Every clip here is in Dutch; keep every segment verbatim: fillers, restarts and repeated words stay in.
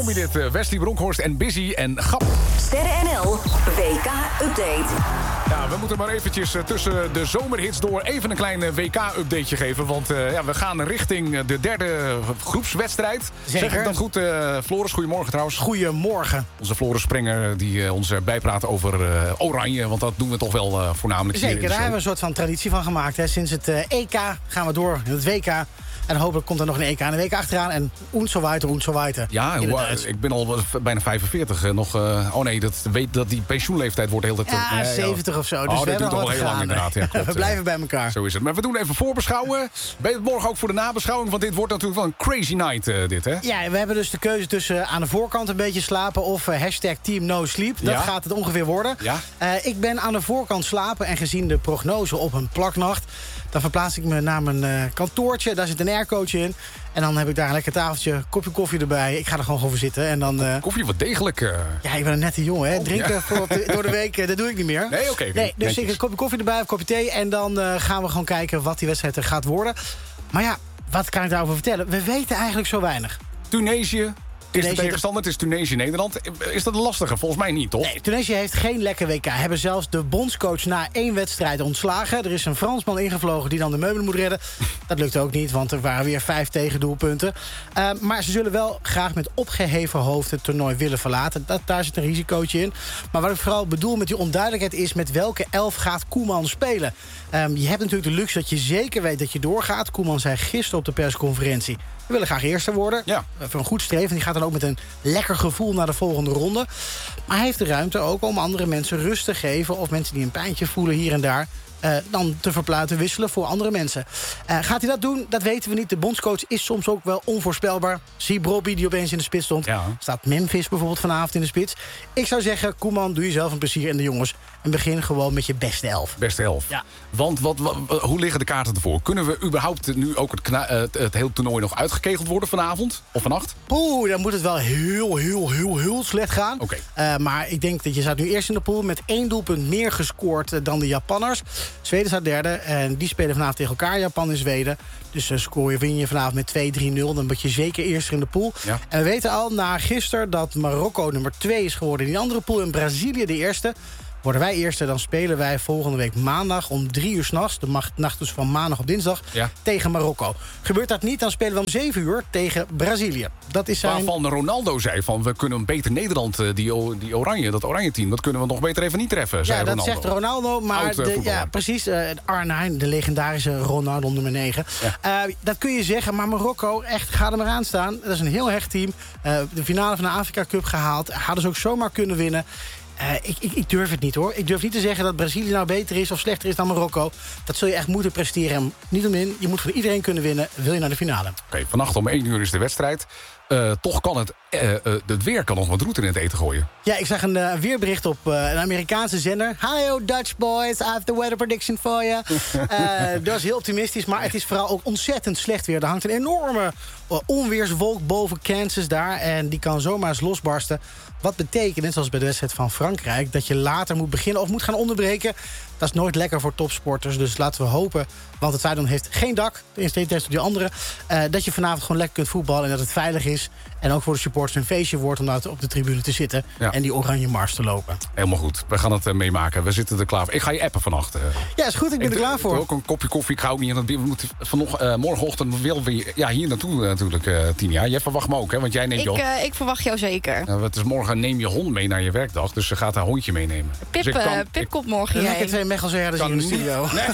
Zomerlid uh, Wesley Bronkhorst en Busy en Gap. Sterren N L, W K-update. Ja, we moeten maar eventjes uh, tussen de zomerhits door even een klein uh, W K-updateje geven. Want uh, ja, we gaan richting de derde groepswedstrijd. Zeker. Zeg ik dat goed, uh, Floris? Goedemorgen trouwens. Goedemorgen. Onze Floris Sprenger die uh, ons uh, bijpraat over uh, Oranje. Want dat doen we toch wel uh, voornamelijk hier in de Zeker, daar show. hebben we een soort van traditie van gemaakt. Hè. Sinds het uh, E K gaan we door in het W K. En hopelijk komt er nog een E K en een week achteraan. En oen zo weiter, oen zo weiter. Ja, hoe, ik ben al bijna vijfenveertig. Uh, nog, uh, oh nee, dat, weet, dat die pensioenleeftijd wordt heel de tijd. Ja, uh, zeventig of zo. Dus oh, we dat duurt hebben al heel lang inderdaad. Ja, klopt, we blijven bij elkaar. Zo is het. Maar we doen even voorbeschouwen. Ben je het morgen ook voor de nabeschouwing? Want dit wordt natuurlijk wel een crazy night, uh, dit, hè? Ja, we hebben dus de keuze tussen uh, aan de voorkant een beetje slapen... of uh, hashtag Team No Sleep. Dat ja? gaat het ongeveer worden. Ja? Uh, ik ben aan de voorkant slapen en gezien de prognose op een plaknacht... dan verplaats ik me naar mijn uh, kantoortje. Daar zit een aircoach in. En dan heb ik daar een lekker tafeltje, kopje koffie erbij. Ik ga er gewoon over zitten. En dan, uh... Koffie, wat degelijk. Uh... Ja, ik ben een nette jongen, hè. Oh, Drinken ja. voor op de, door de week, uh, dat doe ik niet meer. Nee, oké. Okay, nee, dus netjes. ik een kopje koffie erbij, een kopje thee. En dan uh, gaan we gewoon kijken wat die wedstrijd er gaat worden. Maar ja, wat kan ik daarover vertellen? We weten eigenlijk zo weinig. Tunesië. Is de Tunesië- tegenstander, het is Tunesië-Nederland. Is dat een lastige? Volgens mij niet, toch? Nee, Tunesië heeft geen lekker W K. Hebben zelfs de bondscoach na één wedstrijd ontslagen. Er is een Fransman ingevlogen die dan de meubelen moet redden. Dat lukt ook niet, want er waren weer vijf tegendoelpunten. Uh, maar ze zullen wel graag met opgeheven hoofd het toernooi willen verlaten. Dat, daar zit een risicootje in. Maar wat ik vooral bedoel met die onduidelijkheid is... met welke elf gaat Koeman spelen? Um, je hebt natuurlijk de luxe dat je zeker weet dat je doorgaat. Koeman zei gisteren op de persconferentie... we willen graag eerste worden. Ja. Voor een goed streven. Die gaat dan ook met een lekker gevoel naar de volgende ronde. Maar hij heeft de ruimte ook om andere mensen rust te geven... of mensen die een pijntje voelen hier en daar... Uh, dan te verplaatsen, wisselen voor andere mensen. Uh, gaat hij dat doen? Dat weten we niet. De bondscoach is soms ook wel onvoorspelbaar. Zie Brobby die opeens in de spits stond. Ja. Staat Memphis bijvoorbeeld vanavond in de spits. Ik zou zeggen, Koeman, doe jezelf een plezier en de jongens. En begin gewoon met je beste elf. Beste elf. Ja. Want wat, wat, hoe liggen de kaarten ervoor? Kunnen we überhaupt nu ook het, kna- het, het hele toernooi nog uitgekegeld worden vanavond? Of vannacht? Oeh, dan moet het wel heel, heel, heel, heel slecht gaan. Okay. Uh, maar ik denk dat je staat nu eerst in de pool... met één doelpunt meer gescoord uh, dan de Japanners. Zweden staat derde en die spelen vanavond tegen elkaar, Japan en Zweden. Dus uh, scoor je, win je vanavond met twee drie nul. Dan word je zeker eerst in de pool. Ja. En we weten al na gisteren dat Marokko nummer twee is geworden in die andere pool... en Brazilië de eerste. Worden wij eerste, dan spelen wij volgende week maandag om drie uur 's nachts. De nacht dus van maandag op dinsdag, ja. tegen Marokko. Gebeurt dat niet, dan spelen we om zeven uur tegen Brazilië. Dat is zijn... Waarvan Ronaldo zei van, we kunnen beter Nederland, die, die oranje, dat oranje team... dat kunnen we nog beter even niet treffen, zei Ja, dat Ronaldo. zegt Ronaldo, maar de, ja, precies, uh, R negen, de legendarische Ronaldo nummer negen. Ja. Uh, dat kun je zeggen, maar Marokko, echt, ga er maar aan staan. Dat is een heel hecht team. Uh, de finale van de Afrika Cup gehaald. Hadden ze ook zomaar kunnen winnen. Uh, ik, ik, ik durf het niet, hoor. Ik durf niet te zeggen dat Brazilië nou beter is of slechter is dan Marokko. Dat zul je echt moeten presteren. En niet ommin, je moet van iedereen kunnen winnen. Wil je naar de finale? Oké, okay, vannacht om één uur is de wedstrijd. Uh, toch kan het, uh, uh, het weer kan nog wat roet in het eten gooien. Ja, ik zag een uh, weerbericht op uh, een Amerikaanse zender. Hallo Dutch boys, I have the weather prediction for you. uh, dat is heel optimistisch, maar het is vooral ook ontzettend slecht weer. Er hangt een enorme uh, onweerswolk boven Kansas daar. En die kan zomaar eens losbarsten. Wat betekent, net zoals bij de wedstrijd van Frankrijk... dat je later moet beginnen of moet gaan onderbreken. Dat is nooit lekker voor topsporters. Dus laten we hopen, want het stadion heeft geen dak. De eerste test op die andere. Uh, dat je vanavond gewoon lekker kunt voetballen en dat het veilig is. En ook voor de supporters een feestje wordt om daar op de tribune te zitten. Ja. En die oranje mars te lopen. Helemaal goed. We gaan het uh, meemaken. We zitten er klaar voor. Ik ga je appen vannacht. Uh. Ja, is goed. Ik ben ik er klaar voor. Ook een kopje koffie. Ik ga ook niet aan het... We moeten vanocht, uh, morgenochtend wil we ja, hier naartoe uh, natuurlijk, uh, Tinia. Jij verwacht me ook, hè? Want jij neemt ik, je uh, ik verwacht jou zeker. Uh, het is morgen neem je hond mee naar je werkdag. Dus ze gaat haar hondje meenemen. Pip, dus kan, uh, Pip ik, komt morgen hierheen. Ik heb twee Mechelse in de studio. Nee.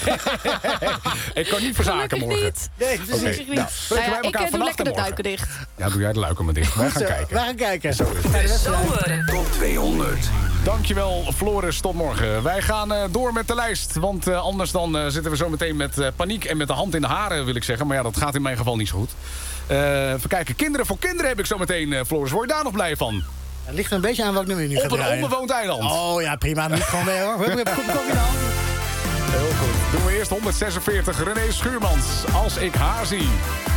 Ik kan niet verzaken morgen. Niet. Nee, precies okay. niet. Nou, nou ja, ik uh, doe lekker de duiken dicht. Ja, doe jij de luiken maar dicht. Wij gaan kijken. Wij gaan kijken. Zo is het. Zomer top tweehonderd. Dankjewel, Floris. Tot morgen. Wij gaan uh, door met de lijst. Want uh, anders dan uh, zitten we zo meteen met uh, paniek en met de hand in de haren, wil ik zeggen. Maar ja, dat gaat in mijn geval niet zo goed. Uh, even kijken. Kinderen voor kinderen heb ik zo meteen, uh, Floris. Word je daar nog blij van? Het ligt er een beetje aan welk nummer je nu gaat draaien. Op een onbewoond eiland. Oh ja, prima. Dan moet gewoon mee, hoor. We hebben een kopje koffie dan. Heel goed. Doen we eerst honderdzesenveertig. René Schuurmans. Als ik haar zie.